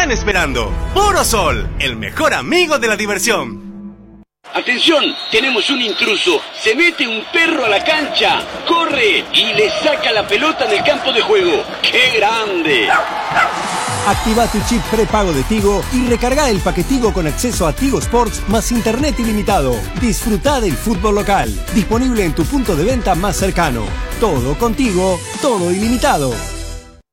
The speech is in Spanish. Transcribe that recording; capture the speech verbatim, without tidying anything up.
están esperando. Puro Sol, el mejor amigo de la diversión. Atención, tenemos un intruso. Se mete un perro a la cancha, corre y le saca la pelota en el campo de juego. ¡Qué grande! Activa tu chip prepago de Tigo y recarga el paquetigo con acceso a Tigo Sports más internet ilimitado. Disfruta del fútbol local. Disponible en tu punto de venta más cercano. Todo contigo, todo ilimitado.